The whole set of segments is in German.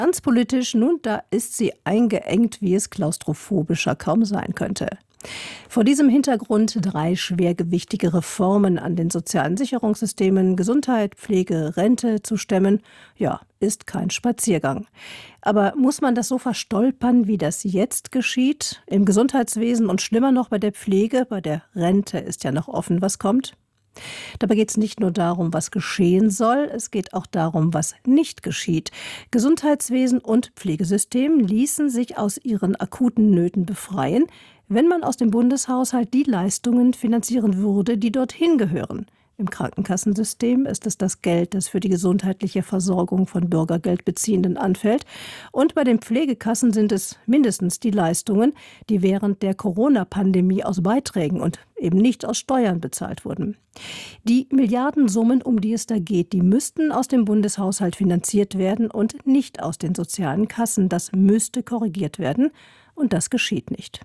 Finanzpolitisch, nun, da ist sie eingeengt, wie es klaustrophobischer kaum sein könnte. Vor diesem Hintergrund 3 schwergewichtige Reformen an den sozialen Sicherungssystemen, Gesundheit, Pflege, Rente zu stemmen, ja, ist kein Spaziergang. Aber muss man das so verstolpern, wie das jetzt geschieht? Im Gesundheitswesen und schlimmer noch bei der Pflege, bei der Rente ist ja noch offen, was kommt. Dabei geht es nicht nur darum, was geschehen soll, es geht auch darum, was nicht geschieht. Gesundheitswesen und Pflegesystem ließen sich aus ihren akuten Nöten befreien, wenn man aus dem Bundeshaushalt die Leistungen finanzieren würde, die dorthin gehören. Im Krankenkassensystem ist es das Geld, das für die gesundheitliche Versorgung von Bürgergeldbeziehenden anfällt. Und bei den Pflegekassen sind es mindestens die Leistungen, die während der Corona-Pandemie aus Beiträgen und eben nicht aus Steuern bezahlt wurden. Die Milliardensummen, um die es da geht, die müssten aus dem Bundeshaushalt finanziert werden und nicht aus den sozialen Kassen. Das müsste korrigiert werden und das geschieht nicht.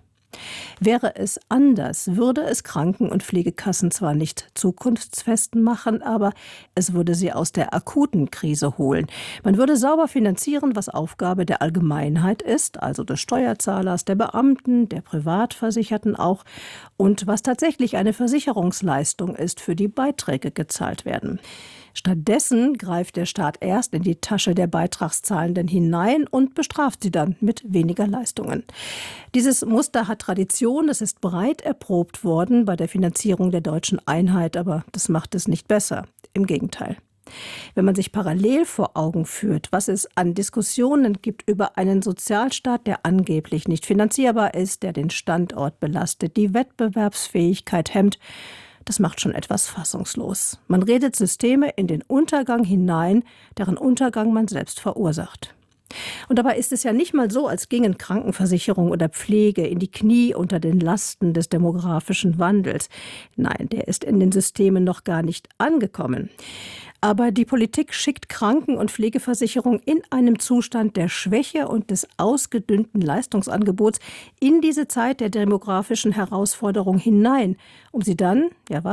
Wäre es anders, würde es Kranken- und Pflegekassen zwar nicht zukunftsfest machen, aber es würde sie aus der akuten Krise holen. Man würde sauber finanzieren, was Aufgabe der Allgemeinheit ist, also des Steuerzahlers, der Beamten, der Privatversicherten auch, und was tatsächlich eine Versicherungsleistung ist, für die Beiträge gezahlt werden. Stattdessen greift der Staat erst in die Tasche der Beitragszahlenden hinein und bestraft sie dann mit weniger Leistungen. Dieses Muster hat Tradition, es ist breit erprobt worden bei der Finanzierung der deutschen Einheit, aber das macht es nicht besser. Im Gegenteil. Wenn man sich parallel vor Augen führt, was es an Diskussionen gibt über einen Sozialstaat, der angeblich nicht finanzierbar ist, der den Standort belastet, die Wettbewerbsfähigkeit hemmt, das macht schon etwas fassungslos. Man redet Systeme in den Untergang hinein, deren Untergang man selbst verursacht. Und dabei ist es ja nicht mal so, als gingen Krankenversicherung oder Pflege in die Knie unter den Lasten des demografischen Wandels. Nein, der ist in den Systemen noch gar nicht angekommen. Aber die Politik schickt Kranken- und Pflegeversicherung in einem Zustand der Schwäche und des ausgedünnten Leistungsangebots in diese Zeit der demografischen Herausforderung hinein, um sie dann,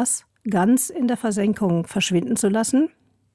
ganz in der Versenkung verschwinden zu lassen?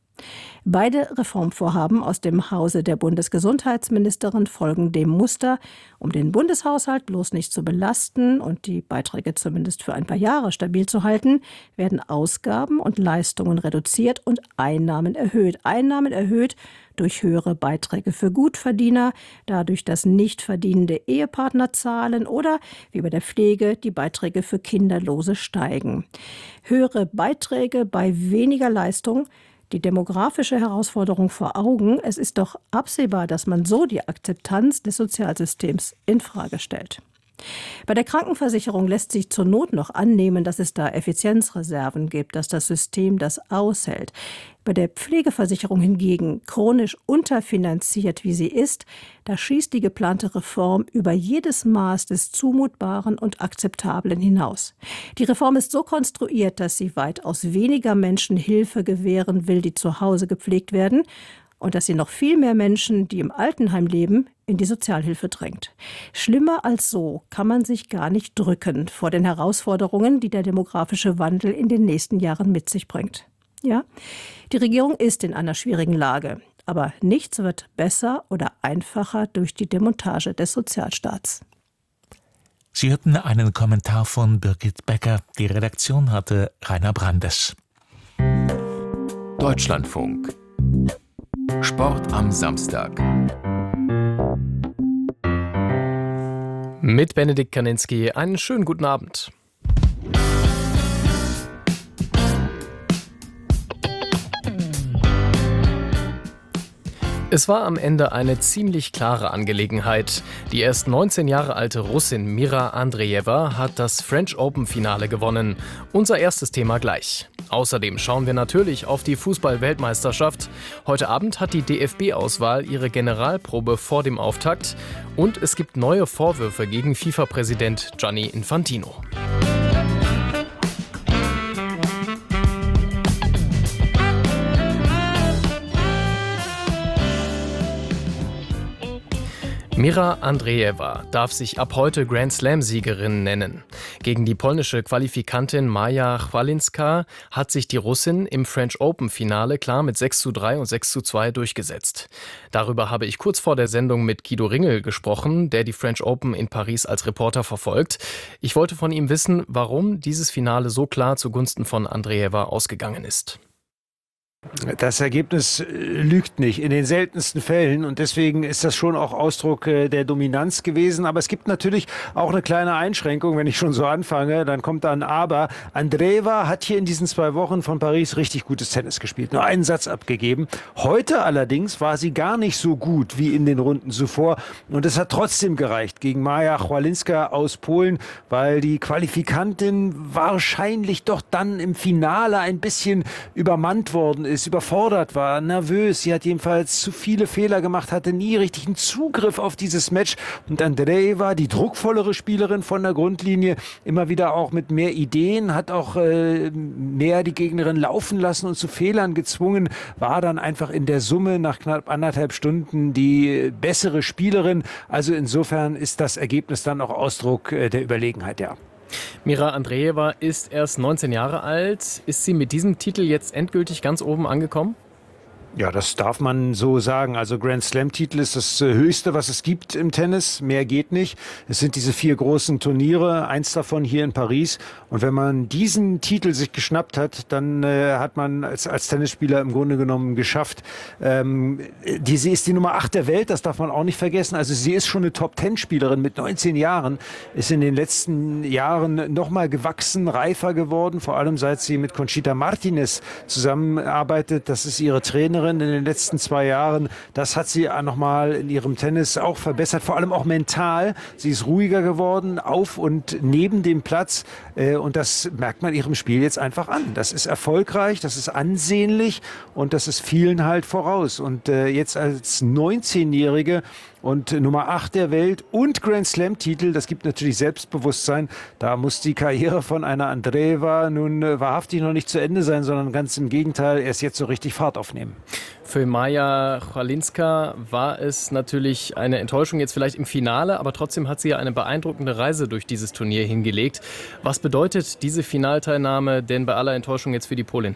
Beide Reformvorhaben aus dem Hause der Bundesgesundheitsministerin folgen dem Muster, um den Bundeshaushalt bloß nicht zu belasten und die Beiträge zumindest für ein paar Jahre stabil zu halten, werden Ausgaben und Leistungen reduziert und Einnahmen erhöht. Einnahmen erhöht durch höhere Beiträge für Gutverdiener, dadurch, dass nicht verdienende Ehepartner zahlen oder, wie bei der Pflege, die Beiträge für Kinderlose steigen. Höhere Beiträge bei weniger Leistung, die demografische Herausforderung vor Augen. Es ist doch absehbar, dass man so die Akzeptanz des Sozialsystems infrage stellt. Bei der Krankenversicherung lässt sich zur Not noch annehmen, dass es da Effizienzreserven gibt, dass das System das aushält. Bei der Pflegeversicherung hingegen, chronisch unterfinanziert wie sie ist, da schießt die geplante Reform über jedes Maß des Zumutbaren und Akzeptablen hinaus. Die Reform ist so konstruiert, dass sie weitaus weniger Menschen Hilfe gewähren will, die zu Hause gepflegt werden, und dass sie noch viel mehr Menschen, die im Altenheim leben, in die Sozialhilfe drängt. Schlimmer als so kann man sich gar nicht drücken vor den Herausforderungen, die der demografische Wandel in den nächsten Jahren mit sich bringt. Ja, die Regierung ist in einer schwierigen Lage, aber nichts wird besser oder einfacher durch die Demontage des Sozialstaats. Sie hörten einen Kommentar von Birgit Becker. Die Redaktion hatte Rainer Brandes. Deutschlandfunk. Sport am Samstag. Mit Benedikt Kaninski einen schönen guten Abend. Es war am Ende eine ziemlich klare Angelegenheit. Die erst 19 Jahre alte Russin Mira Andreeva hat das French Open-Finale gewonnen. Unser erstes Thema gleich. Außerdem schauen wir natürlich auf die Fußball-Weltmeisterschaft. Heute Abend hat die DFB-Auswahl ihre Generalprobe vor dem Auftakt. Und es gibt neue Vorwürfe gegen FIFA-Präsident Gianni Infantino. Mira Andreeva darf sich ab heute Grand Slam-Siegerin nennen. Gegen die polnische Qualifikantin Maja Chwalinska hat sich die Russin im French Open-Finale klar mit 6:3 und 6:2 durchgesetzt. Darüber habe ich kurz vor der Sendung mit Guido Ringel gesprochen, der die French Open in Paris als Reporter verfolgt. Ich wollte von ihm wissen, warum dieses Finale so klar zugunsten von Andreeva ausgegangen ist. Das Ergebnis lügt nicht in den seltensten Fällen und deswegen ist das schon auch Ausdruck der Dominanz gewesen. Aber es gibt natürlich auch eine kleine Einschränkung, wenn ich schon so anfange, dann kommt da ein Aber. Andreeva hat hier in diesen 2 Wochen von Paris richtig gutes Tennis gespielt, nur einen Satz abgegeben. Heute allerdings war sie gar nicht so gut wie in den Runden zuvor und es hat trotzdem gereicht gegen Maja Chwalinska aus Polen, weil die Qualifikantin wahrscheinlich doch dann im Finale ein bisschen übermannt worden ist, überfordert war, nervös. Sie hat jedenfalls zu viele Fehler gemacht, hatte nie richtigen Zugriff auf dieses Match. Und Andreeva, die druckvollere Spielerin von der Grundlinie, immer wieder auch mit mehr Ideen, hat auch mehr die Gegnerin laufen lassen und zu Fehlern gezwungen, war dann einfach in der Summe nach knapp 1,5 Stunden die bessere Spielerin. Also insofern ist das Ergebnis dann auch Ausdruck der Überlegenheit, ja. Mira Andreeva ist erst 19 Jahre alt. Ist sie mit diesem Titel jetzt endgültig ganz oben angekommen? Ja, das darf man so sagen. Also Grand Slam-Titel ist das Höchste, was es gibt im Tennis. Mehr geht nicht. Es sind diese 4 großen Turniere, eins davon hier in Paris. Und wenn man diesen Titel sich geschnappt hat, dann hat man als Tennisspieler im Grunde genommen geschafft. Sie ist die Nummer 8 der Welt, das darf man auch nicht vergessen. Also sie ist schon eine Top-10-Spielerin mit 19 Jahren, ist in den letzten Jahren nochmal gewachsen, reifer geworden, vor allem seit sie mit Conchita Martinez zusammenarbeitet. Das ist ihre Trainerin in den letzten 2 Jahren. Das hat sie nochmal in ihrem Tennis auch verbessert, vor allem auch mental. Sie ist ruhiger geworden, auf und neben dem Platz. Und das merkt man ihrem Spiel jetzt einfach an. Das ist erfolgreich, das ist ansehnlich und das ist vielen halt voraus. Und jetzt als 19-Jährige und Nummer 8 der Welt und Grand Slam-Titel, das gibt natürlich Selbstbewusstsein. Da muss die Karriere von einer Andreeva nun wahrhaftig noch nicht zu Ende sein, sondern ganz im Gegenteil, erst jetzt so richtig Fahrt aufnehmen. Für Maja Chwalinska war es natürlich eine Enttäuschung jetzt vielleicht im Finale, aber trotzdem hat sie ja eine beeindruckende Reise durch dieses Turnier hingelegt. Was bedeutet diese Finalteilnahme denn bei aller Enttäuschung jetzt für die Polin?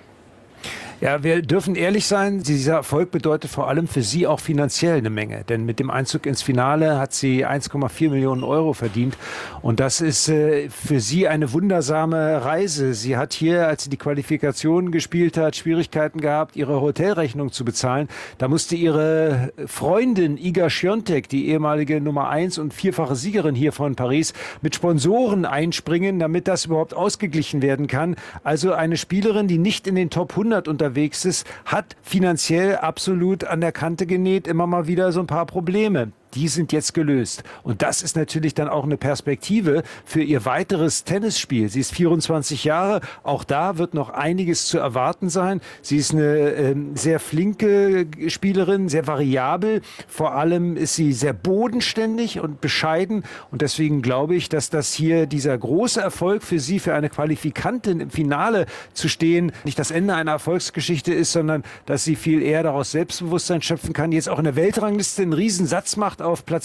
Ja, wir dürfen ehrlich sein, dieser Erfolg bedeutet vor allem für sie auch finanziell eine Menge. Denn mit dem Einzug ins Finale hat sie 1,4 Millionen Euro verdient. Und das ist für sie eine wundersame Reise. Sie hat hier, als sie die Qualifikation gespielt hat, Schwierigkeiten gehabt, ihre Hotelrechnung zu bezahlen. Da musste ihre Freundin Iga Świątek, die ehemalige Nummer 1 und 4-fache Siegerin hier von Paris, mit Sponsoren einspringen, damit das überhaupt ausgeglichen werden kann. Also eine Spielerin, die nicht in den Top 100 unterwegs ist, hat finanziell absolut an der Kante genäht, immer mal wieder so ein paar Probleme. Die sind jetzt gelöst. Und das ist natürlich dann auch eine Perspektive für ihr weiteres Tennisspiel. Sie ist 24 Jahre. Auch da wird noch einiges zu erwarten sein. Sie ist eine sehr flinke Spielerin, sehr variabel. Vor allem ist sie sehr bodenständig und bescheiden. Und deswegen glaube ich, dass das hier dieser große Erfolg für sie, für eine Qualifikantin im Finale zu stehen, nicht das Ende einer Erfolgsgeschichte ist, sondern dass sie viel eher daraus Selbstbewusstsein schöpfen kann. Jetzt auch in der Weltrangliste einen Riesensatz macht auf Platz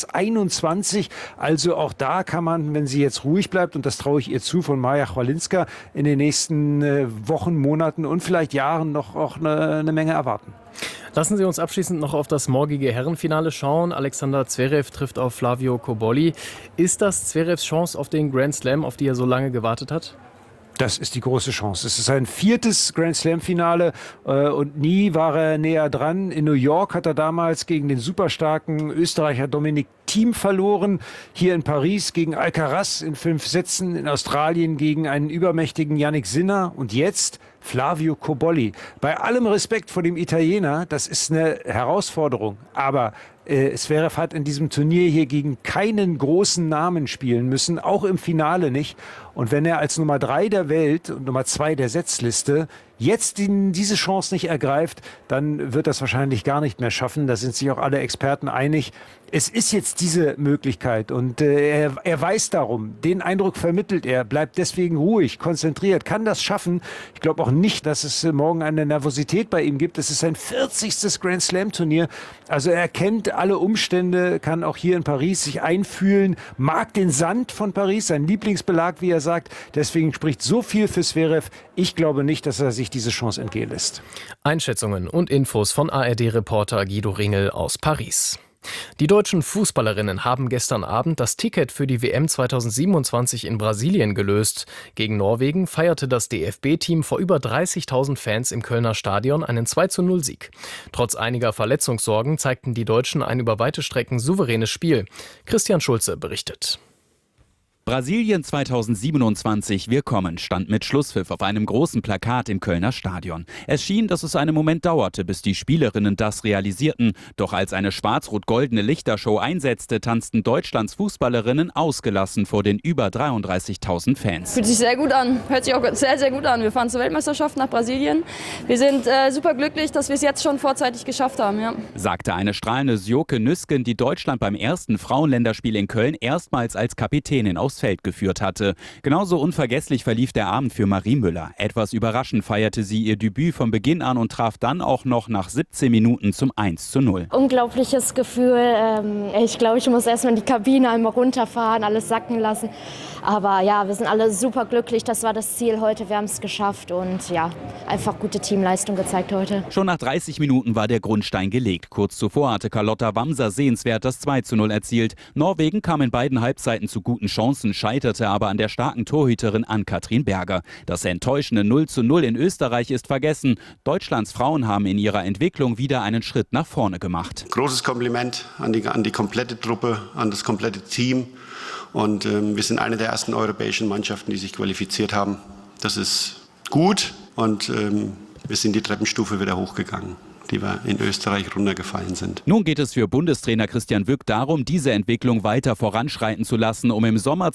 21. Also auch da kann man, wenn sie jetzt ruhig bleibt, und das traue ich ihr zu, von Maja Chwalinska in den nächsten Wochen, Monaten und vielleicht Jahren noch auch eine Menge erwarten. Lassen Sie uns abschließend noch auf das morgige Herrenfinale schauen. Alexander Zverev trifft auf Flavio Cobolli. Ist das Zverevs Chance auf den Grand Slam, auf die er so lange gewartet hat? Das ist die große Chance. Es ist sein 4. Grand Slam-Finale und nie war er näher dran. In New York hat er damals gegen den superstarken Österreicher Dominik Thiem verloren. Hier in Paris gegen Alcaraz in 5 Sätzen. In Australien gegen einen übermächtigen Jannik Sinner. Und jetzt Flavio Cobolli. Bei allem Respekt vor dem Italiener, das ist eine Herausforderung. Aber Zverev hat in diesem Turnier hier gegen keinen großen Namen spielen müssen, auch im Finale nicht. Und wenn er als Nummer 3 der Welt und Nummer 2 der Setzliste jetzt diese Chance nicht ergreift, dann wird das wahrscheinlich gar nicht mehr schaffen. Da sind sich auch alle Experten einig. Es ist jetzt diese Möglichkeit und er weiß darum. Den Eindruck vermittelt er, bleibt deswegen ruhig, konzentriert, kann das schaffen. Ich glaube auch nicht, dass es morgen eine Nervosität bei ihm gibt. Es ist sein 40. Grand Slam Turnier. Also er kennt alle Umstände, kann auch hier in Paris sich einfühlen, mag den Sand von Paris, sein Lieblingsbelag, wie er sagt. Deswegen spricht so viel für Zverev. Ich glaube nicht, dass er sich diese Chance entgehen lässt. Einschätzungen und Infos von ARD-Reporter Guido Ringel aus Paris. Die deutschen Fußballerinnen haben gestern Abend das Ticket für die WM 2027 in Brasilien gelöst. Gegen Norwegen feierte das DFB-Team vor über 30.000 Fans im Kölner Stadion einen 2:0-Sieg. Trotz einiger Verletzungssorgen zeigten die Deutschen ein über weite Strecken souveränes Spiel. Christian Schulze berichtet. Brasilien 2027, wir kommen, stand mit Schlusspfiff auf einem großen Plakat im Kölner Stadion. Es schien, dass es einen Moment dauerte, bis die Spielerinnen das realisierten. Doch als eine schwarz-rot-goldene Lichtershow einsetzte, tanzten Deutschlands Fußballerinnen ausgelassen vor den über 33.000 Fans. Fühlt sich sehr gut an, hört sich auch sehr, sehr gut an. Wir fahren zur Weltmeisterschaft nach Brasilien. Wir sind super glücklich, dass wir es jetzt schon vorzeitig geschafft haben. Ja. Sagte eine strahlende Sjoke Nüsken, die Deutschland beim ersten Frauenländerspiel in Köln erstmals als Kapitänin aufs Feld geführt hatte. Genauso unvergesslich verlief der Abend für Marie Müller. Etwas überraschend feierte sie ihr Debüt von Beginn an und traf dann auch noch nach 17 Minuten zum 1:0. Unglaubliches Gefühl. Ich glaube, ich muss erstmal in die Kabine einmal runterfahren, alles sacken lassen. Aber ja, wir sind alle super glücklich. Das war das Ziel heute. Wir haben es geschafft und ja, einfach gute Teamleistung gezeigt heute. Schon nach 30 Minuten war der Grundstein gelegt. Kurz zuvor hatte Carlotta Wamser sehenswert das 2:0 erzielt. Norwegen kam in beiden Halbzeiten zu guten Chancen, scheiterte aber an der starken Torhüterin Ann-Kathrin Berger. Das enttäuschende 0:0 in Österreich ist vergessen. Deutschlands Frauen haben in ihrer Entwicklung wieder einen Schritt nach vorne gemacht. Großes Kompliment an die komplette Truppe, an das komplette Team. Und wir sind eine der ersten europäischen Mannschaften, die sich qualifiziert haben. Das ist gut und wir sind die Treppenstufe wieder hochgegangen, die wir in Österreich runtergefallen sind. Nun geht es für Bundestrainer Christian Wück darum, diese Entwicklung weiter voranschreiten zu lassen, um im Sommer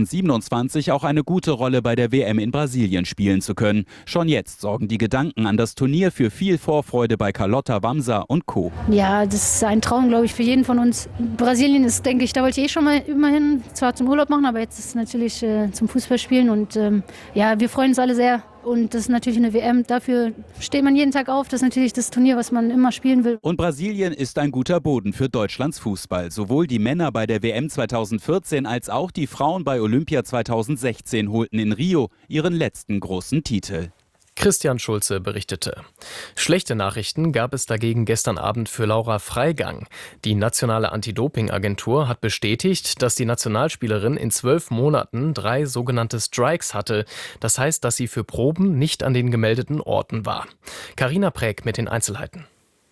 2027 auch eine gute Rolle bei der WM in Brasilien spielen zu können. Schon jetzt sorgen die Gedanken an das Turnier für viel Vorfreude bei Carlotta Wamser und Co. Ja, das ist ein Traum, glaube ich, für jeden von uns. Brasilien ist, denke ich, da wollte ich schon mal immerhin, zwar zum Urlaub machen, aber jetzt ist es natürlich zum Fußballspielen und ja, wir freuen uns alle sehr. Und das ist natürlich eine WM, dafür steht man jeden Tag auf. Das ist natürlich das Turnier, was man immer spielen will. Und Brasilien ist ein guter Boden für Deutschlands Fußball. Sowohl die Männer bei der WM 2014 als auch die Frauen bei Olympia 2016 holten in Rio ihren letzten großen Titel. Christian Schulze berichtete. Schlechte Nachrichten gab es dagegen gestern Abend für Laura Freigang. Die nationale Anti-Doping-Agentur hat bestätigt, dass die Nationalspielerin in 12 Monaten 3 sogenannte Strikes hatte. Das heißt, dass sie für Proben nicht an den gemeldeten Orten war. Carina Präg mit den Einzelheiten.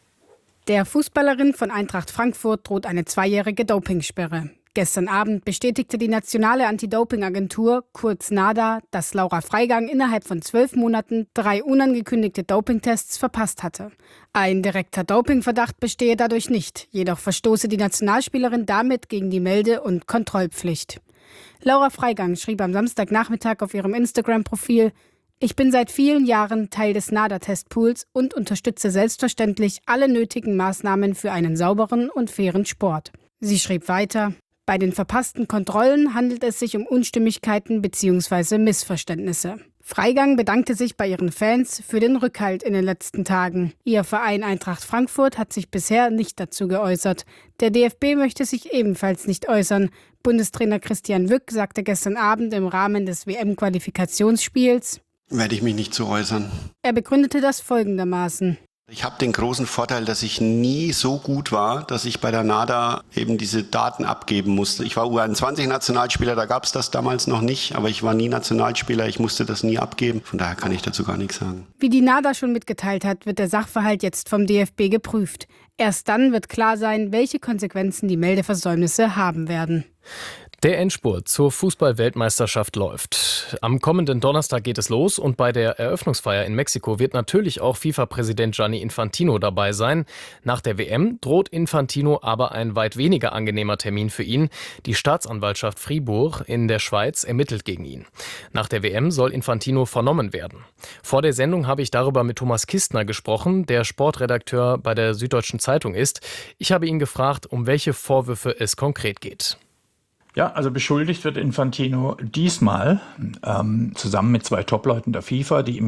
Der Fußballerin von Eintracht Frankfurt droht eine 2-jährige Dopingsperre. Gestern Abend bestätigte die nationale Anti-Doping-Agentur, kurz NADA, dass Laura Freigang innerhalb von 12 Monaten 3 unangekündigte Dopingtests verpasst hatte. Ein direkter Dopingverdacht bestehe dadurch nicht, jedoch verstoße die Nationalspielerin damit gegen die Melde- und Kontrollpflicht. Laura Freigang schrieb am Samstagnachmittag auf ihrem Instagram-Profil: Ich bin seit vielen Jahren Teil des NADA-Testpools und unterstütze selbstverständlich alle nötigen Maßnahmen für einen sauberen und fairen Sport. Sie schrieb weiter: Bei den verpassten Kontrollen handelt es sich um Unstimmigkeiten bzw. Missverständnisse. Freigang bedankte sich bei ihren Fans für den Rückhalt in den letzten Tagen. Ihr Verein Eintracht Frankfurt hat sich bisher nicht dazu geäußert. Der DFB möchte sich ebenfalls nicht äußern. Bundestrainer Christian Wück sagte gestern Abend im Rahmen des WM-Qualifikationsspiels: Werde ich mich nicht zu äußern. Er begründete das folgendermaßen: Ich habe den großen Vorteil, dass ich nie so gut war, dass ich bei der NADA eben diese Daten abgeben musste. Ich war U21-Nationalspieler, da gab es das damals noch nicht, aber ich war nie Nationalspieler, ich musste das nie abgeben. Von daher kann ich dazu gar nichts sagen. Wie die NADA schon mitgeteilt hat, wird der Sachverhalt jetzt vom DFB geprüft. Erst dann wird klar sein, welche Konsequenzen die Meldeversäumnisse haben werden. Der Endspurt zur Fußball-Weltmeisterschaft läuft. Am kommenden Donnerstag geht es los und bei der Eröffnungsfeier in Mexiko wird natürlich auch FIFA-Präsident Gianni Infantino dabei sein. Nach der WM droht Infantino aber ein weit weniger angenehmer Termin für ihn. Die Staatsanwaltschaft Fribourg in der Schweiz ermittelt gegen ihn. Nach der WM soll Infantino vernommen werden. Vor der Sendung habe ich darüber mit Thomas Kistner gesprochen, der Sportredakteur bei der Süddeutschen Zeitung ist. Ich habe ihn gefragt, um welche Vorwürfe es konkret geht. Ja, also beschuldigt wird Infantino diesmal zusammen mit 2 Top-Leuten der FIFA, die ihm ja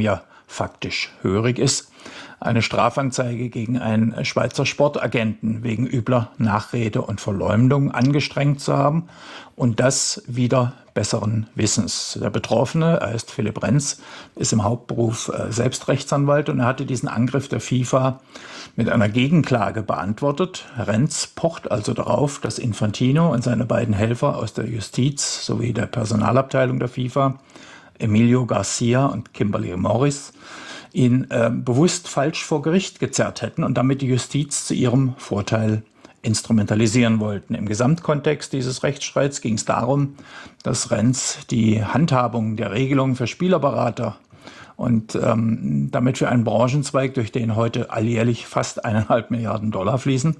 faktisch hörig ist, eine Strafanzeige gegen einen Schweizer Sportagenten wegen übler Nachrede und Verleumdung angestrengt zu haben und das wider besseren Wissens. Der Betroffene, er heißt Philipp Renz, ist im Hauptberuf selbst Rechtsanwalt und er hatte diesen Angriff der FIFA mit einer Gegenklage beantwortet. Renz pocht also darauf, dass Infantino und seine beiden Helfer aus der Justiz sowie der Personalabteilung der FIFA, Emilio Garcia und Kimberly Morris, ihn bewusst falsch vor Gericht gezerrt hätten und damit die Justiz zu ihrem Vorteil instrumentalisieren wollten. Im Gesamtkontext dieses Rechtsstreits ging es darum, dass Renz die Handhabung der Regelungen für Spielerberater und damit für einen Branchenzweig, durch den heute alljährlich fast 1,5 Milliarden Dollar fließen,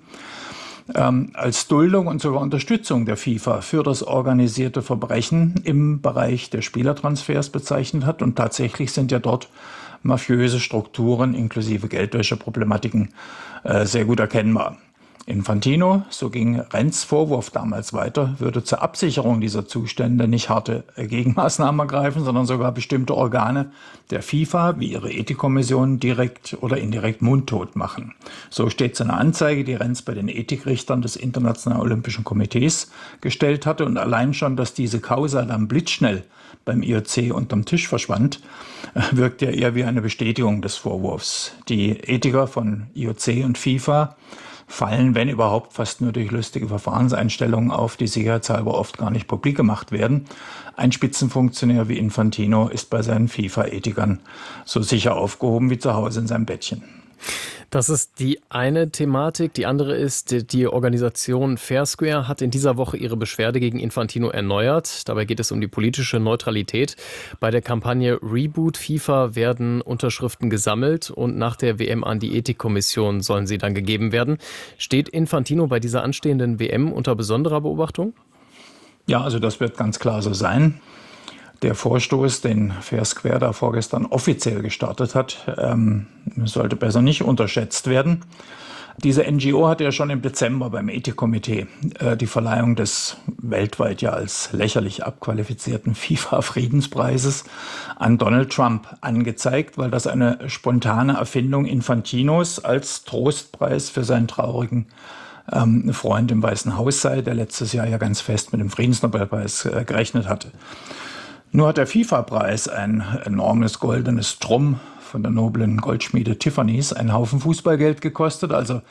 als Duldung und sogar Unterstützung der FIFA für das organisierte Verbrechen im Bereich der Spielertransfers bezeichnet hat. Und tatsächlich sind ja dort mafiöse Strukturen inklusive Geldwäscheproblematiken sehr gut erkennbar. Infantino, so ging Renz' Vorwurf damals weiter, würde zur Absicherung dieser Zustände nicht harte Gegenmaßnahmen ergreifen, sondern sogar bestimmte Organe der FIFA, wie ihre Ethikkommission, direkt oder indirekt mundtot machen. So steht es in einer Anzeige, die Renz bei den Ethikrichtern des Internationalen Olympischen Komitees gestellt hatte. Und allein schon, dass diese Causa dann blitzschnell beim IOC unterm Tisch verschwand, wirkt ja eher wie eine Bestätigung des Vorwurfs. Die Ethiker von IOC und FIFA fallen, wenn überhaupt, fast nur durch lustige Verfahrenseinstellungen auf, die sicherheitshalber oft gar nicht publik gemacht werden. Ein Spitzenfunktionär wie Infantino ist bei seinen FIFA-Ethikern so sicher aufgehoben wie zu Hause in seinem Bettchen. Das ist die eine Thematik. Die andere ist, die Organisation Fair Square hat in dieser Woche ihre Beschwerde gegen Infantino erneuert. Dabei geht es um die politische Neutralität. Bei der Kampagne Reboot FIFA werden Unterschriften gesammelt und nach der WM an die Ethikkommission sollen sie dann gegeben werden. Steht Infantino bei dieser anstehenden WM unter besonderer Beobachtung? Ja, also das wird ganz klar so sein. Der Vorstoß, den Fair Square da vorgestern offiziell gestartet hat, sollte besser nicht unterschätzt werden. Diese NGO hatte ja schon im Dezember beim Ethikkomitee die Verleihung des weltweit ja als lächerlich abqualifizierten FIFA-Friedenspreises an Donald Trump angezeigt, weil das eine spontane Erfindung Infantinos als Trostpreis für seinen traurigen Freund im Weißen Haus sei, der letztes Jahr ja ganz fest mit dem Friedensnobelpreis gerechnet hatte. Nur hat der FIFA-Preis, ein enormes goldenes Drum von der noblen Goldschmiede Tiffany's, einen Haufen Fußballgeld gekostet. Also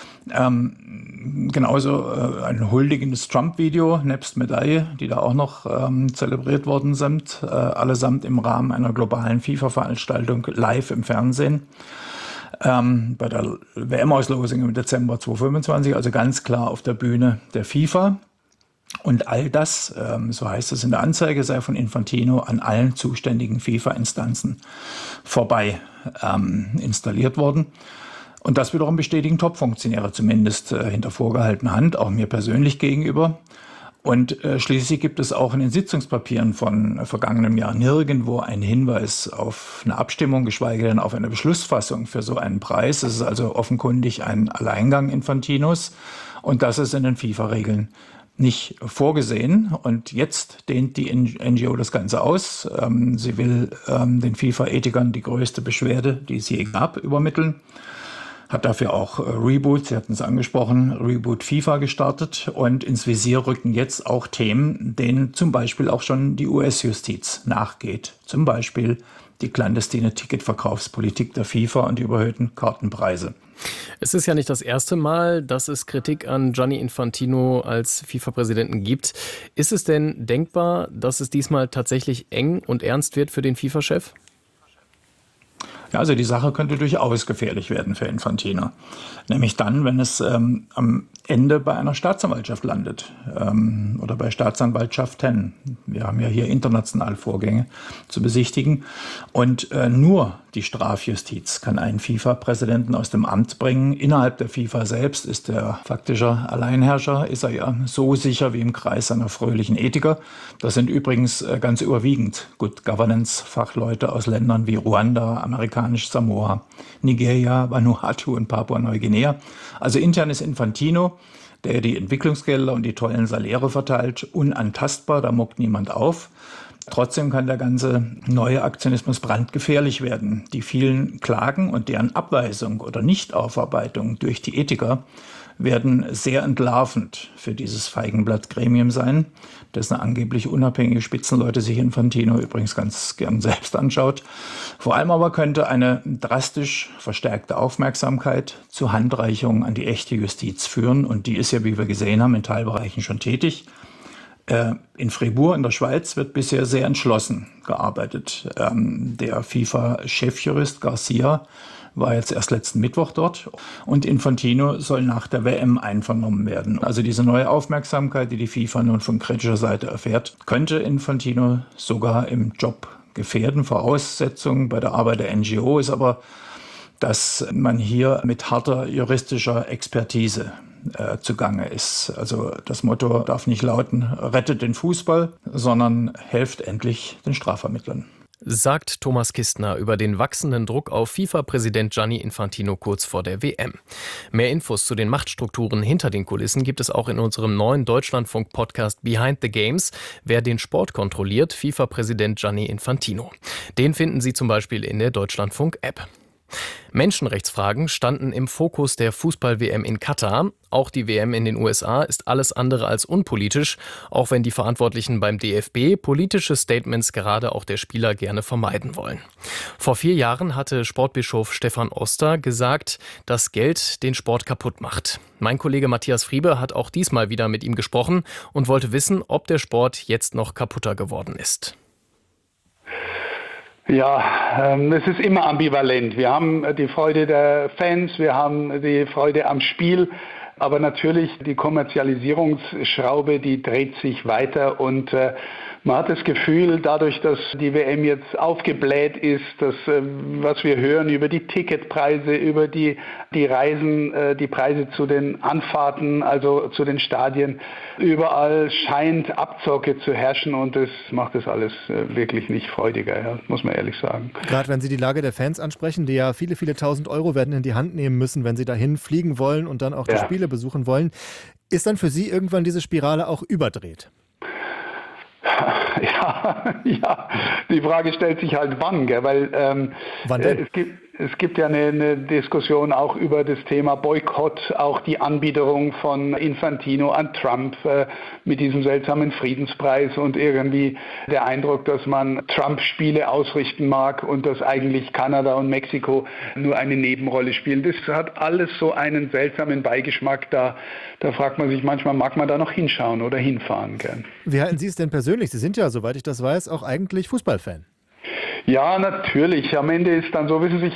genauso ein huldigendes Trump-Video nebst Medaille, die da auch noch zelebriert worden sind, allesamt im Rahmen einer globalen FIFA-Veranstaltung live im Fernsehen. Bei der WM-Auslosung im Dezember 2025, also ganz klar auf der Bühne der FIFA. Und all das, so heißt es in der Anzeige, sei von Infantino an allen zuständigen FIFA-Instanzen vorbei installiert worden. Und das wiederum bestätigen Top-Funktionäre zumindest hinter vorgehaltener Hand, auch mir persönlich gegenüber. Und schließlich gibt es auch in den Sitzungspapieren von vergangenem Jahr nirgendwo einen Hinweis auf eine Abstimmung, geschweige denn auf eine Beschlussfassung für so einen Preis. Es ist also offenkundig ein Alleingang Infantinos und das ist in den FIFA-Regeln nicht vorgesehen. Und jetzt dehnt die NGO das Ganze aus. Sie will den FIFA-Ethikern die größte Beschwerde, die es je gab, übermitteln. Hat dafür auch Reboot, Sie hatten es angesprochen, Reboot FIFA gestartet. Und ins Visier rücken jetzt auch Themen, denen zum Beispiel auch schon die US-Justiz nachgeht. Zum Beispiel die clandestine Ticketverkaufspolitik der FIFA und die überhöhten Kartenpreise. Es ist ja nicht das erste Mal, dass es Kritik an Gianni Infantino als FIFA-Präsidenten gibt. Ist es denn denkbar, dass es diesmal tatsächlich eng und ernst wird für den FIFA-Chef? Ja, also die Sache könnte durchaus gefährlich werden für Infantino. Nämlich dann, wenn es am Ende bei einer Staatsanwaltschaft landet oder bei Staatsanwaltschaften. Wir haben ja hier international Vorgänge zu besichtigen. Und nur die Strafjustiz kann einen FIFA-Präsidenten aus dem Amt bringen. Innerhalb der FIFA selbst ist der faktische Alleinherrscher, ist er ja so sicher wie im Kreis seiner fröhlichen Ethiker. Das sind übrigens ganz überwiegend Good Governance-Fachleute aus Ländern wie Ruanda, amerikanisch Samoa, Nigeria, Vanuatu und Papua-Neuguinea. Also intern ist Infantino der die Entwicklungsgelder und die tollen Saläre verteilt, unantastbar, da muckt niemand auf. Trotzdem kann der ganze neue Aktionismus brandgefährlich werden. Die vielen Klagen und deren Abweisung oder Nichtaufarbeitung durch die Ethiker werden sehr entlarvend für dieses Feigenblatt-Gremium sein, dessen angeblich unabhängige Spitzenleute sich Infantino übrigens ganz gern selbst anschaut. Vor allem aber könnte eine drastisch verstärkte Aufmerksamkeit zu Handreichungen an die echte Justiz führen. Und die ist ja, wie wir gesehen haben, in Teilbereichen schon tätig. In Fribourg in der Schweiz wird bisher sehr entschlossen gearbeitet. Der FIFA-Chefjurist Garcia war jetzt erst letzten Mittwoch dort und Infantino soll nach der WM einvernommen werden. Also diese neue Aufmerksamkeit, die die FIFA nun von kritischer Seite erfährt, könnte Infantino sogar im Job gefährden. Voraussetzung bei der Arbeit der NGO ist aber, dass man hier mit harter juristischer Expertise zugange ist. Also das Motto darf nicht lauten, rettet den Fußball, sondern helft endlich den Strafvermittlern. Sagt Thomas Kistner über den wachsenden Druck auf FIFA-Präsident Gianni Infantino kurz vor der WM. Mehr Infos zu den Machtstrukturen hinter den Kulissen gibt es auch in unserem neuen Deutschlandfunk-Podcast Behind the Games. Wer den Sport kontrolliert, FIFA-Präsident Gianni Infantino. Den finden Sie zum Beispiel in der Deutschlandfunk-App. Menschenrechtsfragen standen im Fokus der Fußball-WM in Katar. Auch die WM in den USA ist alles andere als unpolitisch, auch wenn die Verantwortlichen beim DFB politische Statements gerade auch der Spieler gerne vermeiden wollen. Vor 4 Jahren hatte Sportbischof Stefan Oster gesagt, dass Geld den Sport kaputt macht. Mein Kollege Matthias Friebe hat auch diesmal wieder mit ihm gesprochen und wollte wissen, ob der Sport jetzt noch kaputter geworden ist. Ja, es ist immer ambivalent. Wir haben die Freude der Fans, wir haben die Freude am Spiel, aber natürlich die Kommerzialisierungsschraube, die dreht sich weiter und man hat das Gefühl, dadurch, dass die WM jetzt aufgebläht ist, dass was wir hören über die Ticketpreise, über die Reisen, die Preise zu den Anfahrten, also zu den Stadien, überall scheint Abzocke zu herrschen und das macht das alles wirklich nicht freudiger, ja, muss man ehrlich sagen. Gerade wenn Sie die Lage der Fans ansprechen, die ja viele, viele tausend Euro werden in die Hand nehmen müssen, wenn sie dahin fliegen wollen und dann auch die Spiele besuchen wollen, ist dann für Sie irgendwann diese Spirale auch überdreht? Ja, die Frage stellt sich halt wann, gell? Weil wann denn? Es gibt ja eine Diskussion auch über das Thema Boykott, auch die Anbiederung von Infantino an Trump mit diesem seltsamen Friedenspreis und irgendwie der Eindruck, dass man Trump-Spiele ausrichten mag und dass eigentlich Kanada und Mexiko nur eine Nebenrolle spielen. Das hat alles so einen seltsamen Beigeschmack, da fragt man sich manchmal, mag man da noch hinschauen oder hinfahren gern. Wie halten Sie es denn persönlich? Sie sind ja, soweit ich das weiß, auch eigentlich Fußballfan. Ja, natürlich. Am Ende ist dann so, wissen Sie,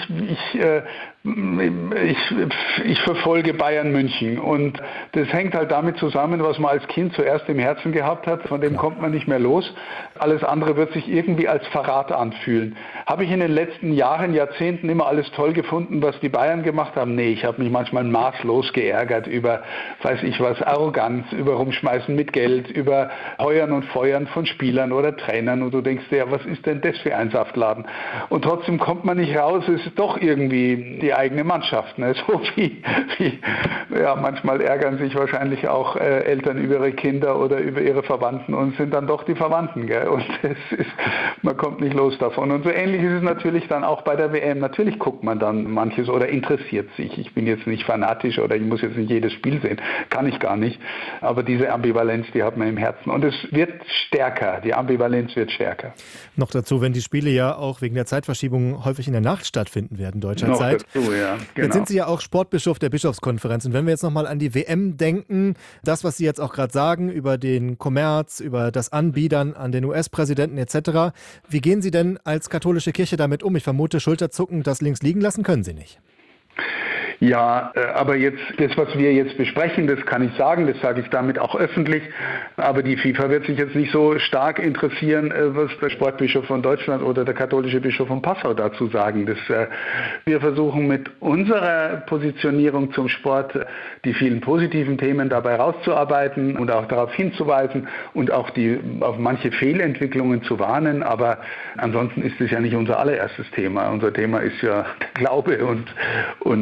ich verfolge Bayern München und das hängt halt damit zusammen, was man als Kind zuerst im Herzen gehabt hat, von dem kommt man nicht mehr los. Alles andere wird sich irgendwie als Verrat anfühlen. Habe ich in den letzten Jahren, Jahrzehnten immer alles toll gefunden, was die Bayern gemacht haben? Nee, ich habe mich manchmal maßlos geärgert über, weiß ich was, Arroganz, über Rumschmeißen mit Geld, über Heuern und Feuern von Spielern oder Trainern und du denkst dir, ja, was ist denn das für ein Saftladen? Und trotzdem kommt man nicht raus, es ist doch irgendwie die eigene Mannschaft. Ne? So wie ja, manchmal ärgern sich wahrscheinlich auch Eltern über ihre Kinder oder über ihre Verwandten und sind dann doch die Verwandten. Gell? Und man kommt nicht los davon. Und so ähnlich ist es natürlich dann auch bei der WM. Natürlich guckt man dann manches oder interessiert sich. Ich bin jetzt nicht fanatisch oder ich muss jetzt nicht jedes Spiel sehen. Kann ich gar nicht. Aber diese Ambivalenz, die hat man im Herzen. Und es wird stärker. Die Ambivalenz wird stärker. Noch dazu, wenn die Spiele ja auch wegen der Zeitverschiebung häufig in der Nacht stattfinden werden, deutscher noch Zeit. Dazu, ja, genau. Jetzt sind Sie ja auch Sportbischof der Bischofskonferenz. Und wenn wir jetzt nochmal an die WM denken, das, was Sie jetzt auch gerade sagen über den Kommerz, über das Anbiedern an den US-Präsidenten etc., wie gehen Sie denn als katholische Kirche damit um? Ich vermute, Schulterzucken, das links liegen lassen können Sie nicht. Ja, aber jetzt, das, was wir jetzt besprechen, das kann ich sagen, das sage ich damit auch öffentlich, aber die FIFA wird sich jetzt nicht so stark interessieren, was der Sportbischof von Deutschland oder der katholische Bischof von Passau dazu sagen. Wir versuchen mit unserer Positionierung zum Sport die vielen positiven Themen dabei rauszuarbeiten und auch darauf hinzuweisen und auch auf manche Fehlentwicklungen zu warnen, aber ansonsten ist es ja nicht unser allererstes Thema. Unser Thema ist ja der Glaube und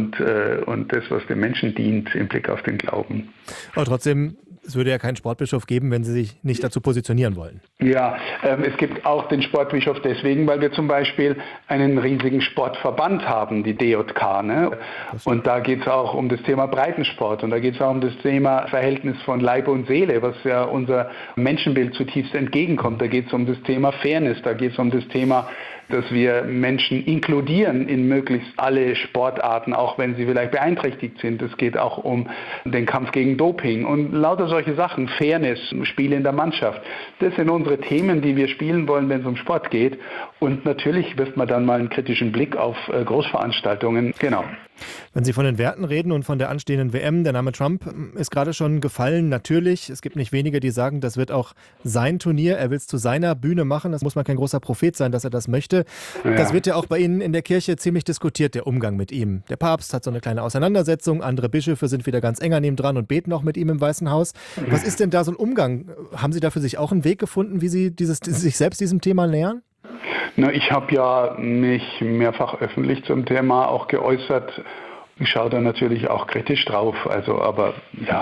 das, was dem Menschen dient im Blick auf den Glauben. Aber trotzdem, es würde ja keinen Sportbischof geben, wenn Sie sich nicht dazu positionieren wollen. Ja, es gibt auch den Sportbischof deswegen, weil wir zum Beispiel einen riesigen Sportverband haben, die DJK. Ne? Und da geht es auch um das Thema Breitensport und da geht es auch um das Thema Verhältnis von Leib und Seele, was ja unser Menschenbild zutiefst entgegenkommt. Da geht es um das Thema Fairness, da geht es um das Thema, dass wir Menschen inkludieren in möglichst alle Sportarten, auch wenn sie vielleicht beeinträchtigt sind. Es geht auch um den Kampf gegen Doping und lauter solche Sachen, Fairness, Spiele in der Mannschaft. Das sind unsere Themen, die wir spielen wollen, wenn es um Sport geht. Und natürlich wirft man dann mal einen kritischen Blick auf Großveranstaltungen. Genau. Wenn Sie von den Werten reden und von der anstehenden WM, der Name Trump ist gerade schon gefallen. Natürlich, es gibt nicht wenige, die sagen, das wird auch sein Turnier. Er will es zu seiner Bühne machen. Das muss man kein großer Prophet sein, dass er das möchte. Ja. Das wird ja auch bei Ihnen in der Kirche ziemlich diskutiert, der Umgang mit ihm. Der Papst hat so eine kleine Auseinandersetzung. Andere Bischöfe sind wieder ganz eng an ihm dran und beten auch mit ihm im Weißen Haus. Was ist denn da so ein Umgang? Haben Sie da für sich auch einen Weg gefunden, wie Sie sich selbst diesem Thema nähern? Na, ich habe ja mich mehrfach öffentlich zum Thema auch geäußert. Ich schaue da natürlich auch kritisch drauf. Aber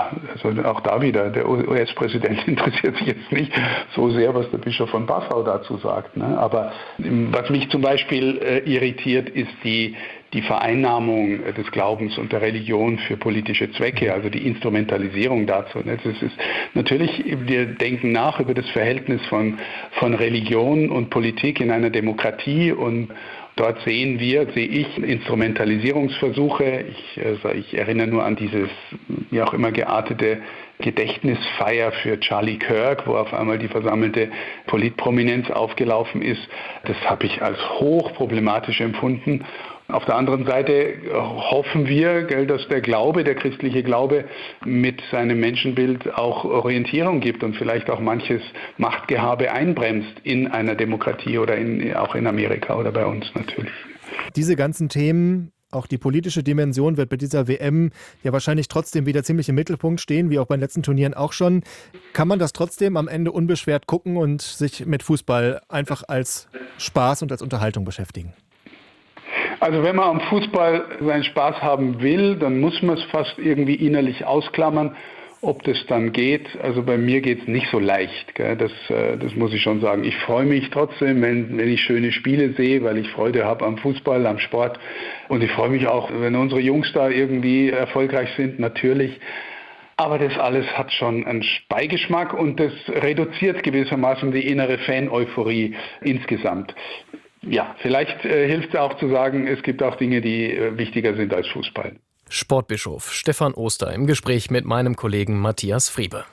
auch da wieder, der US-Präsident interessiert sich jetzt nicht so sehr, was der Bischof von Passau dazu sagt. Ne? Aber was mich zum Beispiel irritiert, ist die Vereinnahmung des Glaubens und der Religion für politische Zwecke, also die Instrumentalisierung dazu. Das ist natürlich, wir denken nach über das Verhältnis von Religion und Politik in einer Demokratie und dort sehe ich Instrumentalisierungsversuche. Ich erinnere nur an dieses wie auch immer geartete Gedächtnisfeier für Charlie Kirk, wo auf einmal die versammelte Politprominenz aufgelaufen ist. Das habe ich als hochproblematisch empfunden. Auf der anderen Seite hoffen wir, dass der Glaube, der christliche Glaube mit seinem Menschenbild auch Orientierung gibt und vielleicht auch manches Machtgehabe einbremst in einer Demokratie oder auch in Amerika oder bei uns natürlich. Diese ganzen Themen, auch die politische Dimension wird bei dieser WM ja wahrscheinlich trotzdem wieder ziemlich im Mittelpunkt stehen, wie auch bei den letzten Turnieren auch schon. Kann man das trotzdem am Ende unbeschwert gucken und sich mit Fußball einfach als Spaß und als Unterhaltung beschäftigen? Also wenn man am Fußball seinen Spaß haben will, dann muss man es fast irgendwie innerlich ausklammern, ob das dann geht. Also bei mir geht es nicht so leicht, gell? Das muss ich schon sagen. Ich freue mich trotzdem, wenn ich schöne Spiele sehe, weil ich Freude habe am Fußball, am Sport. Und ich freue mich auch, wenn unsere Jungs da irgendwie erfolgreich sind, natürlich. Aber das alles hat schon einen Beigeschmack und das reduziert gewissermaßen die innere Fan-Euphorie insgesamt. Ja, vielleicht hilft es auch zu sagen, es gibt auch Dinge, die wichtiger sind als Fußball. Sportbischof Stefan Oster im Gespräch mit meinem Kollegen Matthias Friebe.